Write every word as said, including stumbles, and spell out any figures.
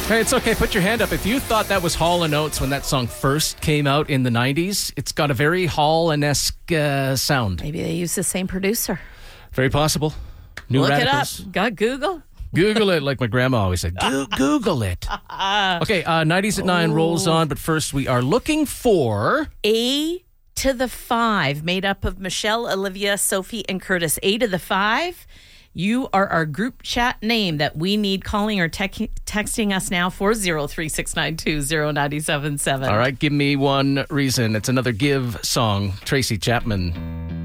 Hey, it's okay. Put your hand up. If you thought that was Hall and Oates when that song first came out in the nineties, it's got a very Hall-and-esque uh, sound. Maybe they use the same producer. Very possible. New Look Radicals. it up. Got Google? Google it, like my grandma always said. Go- Google it. Okay, uh, nineties at nine rolls on, but first we are looking for... A to the five, made up of Michelle, Olivia, Sophie, and Curtis. A to the five. You are our group chat name that we need calling or te- texting us now for zero three six nine two zero nine seven seven. All right, give me one reason. It's another Give song. Tracy Chapman.